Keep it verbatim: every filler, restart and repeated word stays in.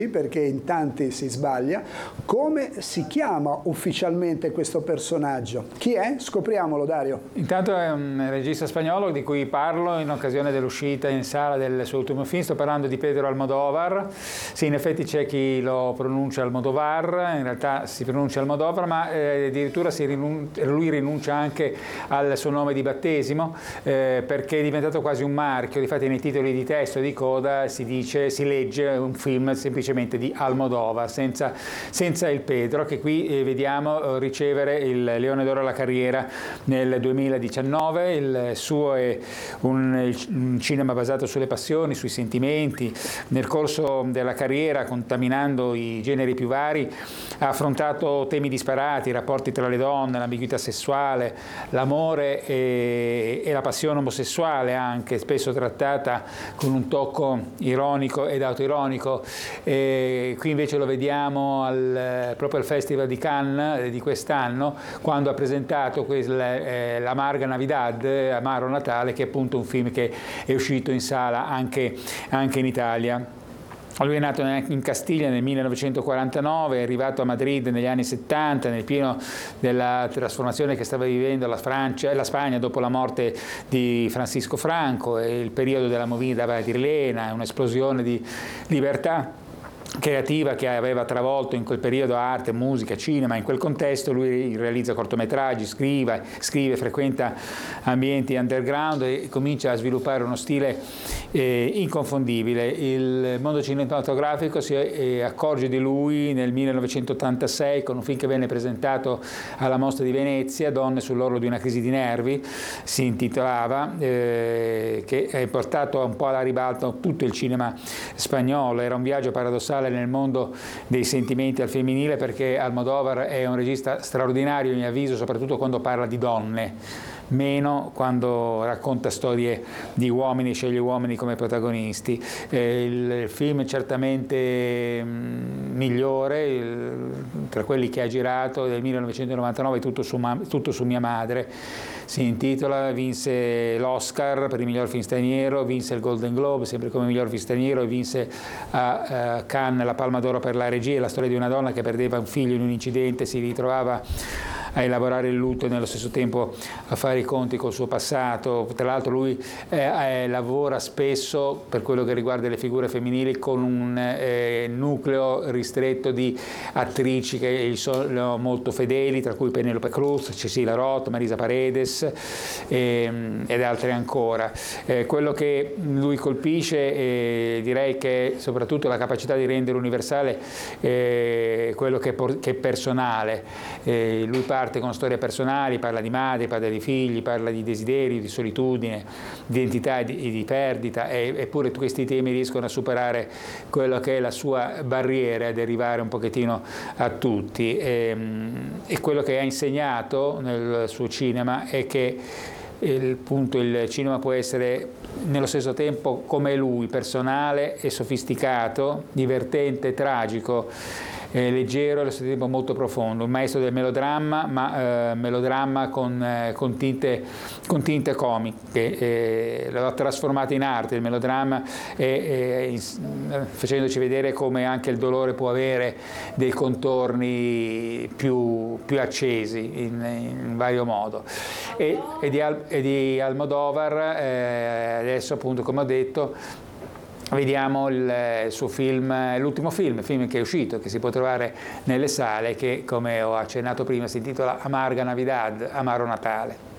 perché in tanti si sbaglia. Come si chiama ufficialmente questo personaggio? Chi è? Scopriamolo, Dario. Intanto è un regista spagnolo di cui parlo in occasione dell'uscita in sala del suo ultimo film. Sto parlando di Pedro Almodóvar. Sì, in effetti c'è chi lo pronuncia Almodóvar, in realtà si pronuncia Almodóvar, ma eh, addirittura si rinun- lui rinuncia anche al suo nome di battesimo eh, perché è diventato quasi un marchio. Difatti nei titoli di testo e di coda si dice, si legge un film semplicemente di Almodóvar, senza, senza il Pedro, che qui eh, vediamo eh, ricevere il Leone d'Oro alla carriera nel duemiladiciannove. Il suo è un, un cinema basato sulle passioni, sui sentimenti. Nel corso della carriera, contaminando i generi più vari, ha affrontato temi disparati: i rapporti tra le donne, l'ambiguità sessuale, l'amore e, e la passione omosessuale, anche spesso trattata con un tocco ironico ed autoironico. E qui invece lo vediamo al, proprio al Festival di Cannes di quest'anno, quando ha presentato quel, eh, l'Amarga Navidad, Amaro Natale, che è appunto un film che è uscito in sala anche, anche in Italia. Lui è nato in Castiglia nel millenovecentoquarantanove, è arrivato a Madrid negli anni settanta, nel pieno della trasformazione che stava vivendo la, Francia, la Spagna dopo la morte di Francisco Franco, e il periodo della movida madrilena, un'esplosione di libertà creativa che aveva travolto in quel periodo arte, musica, cinema. In quel contesto lui realizza cortometraggi, scrive, scrive, frequenta ambienti underground e comincia a sviluppare uno stile eh, inconfondibile. Il mondo cinematografico si eh, accorge di lui nel millenovecentottantasei con un film che venne presentato alla Mostra di Venezia, Donne sull'orlo di una crisi di nervi, si intitolava, eh, che ha portato un po' alla ribalta tutto il cinema spagnolo. Era un viaggio paradossale nel mondo dei sentimenti al femminile, perché Almodóvar è un regista straordinario, a mio avviso, soprattutto quando parla di donne, meno quando racconta storie di uomini, sceglie uomini come protagonisti. Eh, il film certamente mh, migliore il, tra quelli che ha girato del millenovecentonovantanove, tutto su, tutto su mia madre, si intitola, vinse l'Oscar per il miglior film straniero, vinse il Golden Globe sempre come miglior film straniero e vinse a, a Cannes la Palma d'Oro per la regia. La storia di una donna che perdeva un figlio in un incidente, si ritrovava a elaborare il lutto e nello stesso tempo a fare i conti col suo passato. Tra l'altro lui eh, lavora spesso, per quello che riguarda le figure femminili, con un eh, nucleo ristretto di attrici che gli sono molto fedeli, tra cui Penélope Cruz, Cecilia Roth, Marisa Paredes eh, ed altre ancora. Eh, quello che lui colpisce eh, direi che è soprattutto la capacità di rendere universale eh, quello che è, che è personale. Eh, lui parla parte con storie personali, parla di madri, parla di figli, parla di desideri, di solitudine, di identità e di, di perdita, e, eppure questi temi riescono a superare quello che è la sua barriera ed arrivare un pochettino a tutti. E, e quello che ha insegnato nel suo cinema è che il, appunto, il cinema può essere nello stesso tempo, come lui, personale e sofisticato, divertente, tragico, Eh, leggero e allo stesso tempo molto profondo, un maestro del melodramma, ma eh, melodramma con, eh, con, tinte, con tinte comiche, eh, lo ha trasformato in arte il melodramma, eh, eh, facendoci vedere come anche il dolore può avere dei contorni più, più accesi in, in vario modo. E, e, di, Al, e di Almodóvar eh, adesso, appunto, come ho detto, vediamo il suo film, l'ultimo film, il film che è uscito, che si può trovare nelle sale, che, come ho accennato prima, si intitola Amarga Navidad, Amaro Natale.